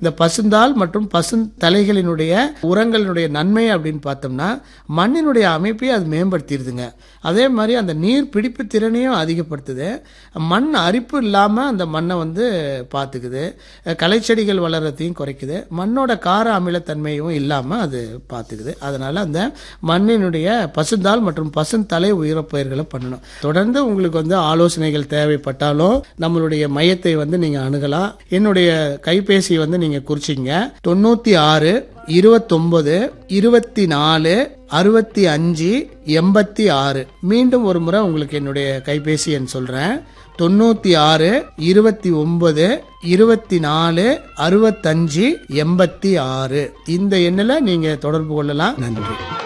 இந்த பசுந்தாள் மற்றும் பசுந்தலைகளினுடைய உரங்களினுடைய நன்மை அப்படின்னு பார்த்தோம்னா மண்ணினுடைய அமைப்பையும் அது மேம்படுத்திடுதுங்க. அதே மாதிரி அந்த நீர் பிடிப்பு திறனையும் அதிகப்படுத்துது. மண் அரிப்பு இல்லாமல் அந்த மண்ணை வந்து பார்த்துக்குது. களைச்செடிகள் வளர்றதையும் குறைக்குது. மண்ணோட கார அமிலத்தன்மையும் இல்லாமல் அது பார்த்துக்குது. அதனால அந்த மண்ணினுடைய பசுந்தாள் மற்றும் பசுந்தலை உயிரப்பயிர்களை பண்ணணும். தொடர்ந்து உங்களுக்கு வந்து ஆலோசனைகள் தேவைப்பட்டாலும் நம்மளுடைய மையத்தை வந்து நீங்க அணுகலாம். என்னுடைய கைபேசி வந்து நீங்க குறிச்சிங்க 96 29 24 65 86. மீண்டும் ஒரு முறை உங்களுக்கு என்னுடைய கைபேசி எண் சொல்றேன். 96 29 24 65 86. இந்த எண்ணில் நீங்க தொடர்பு கொள்ளலாம். நன்றி.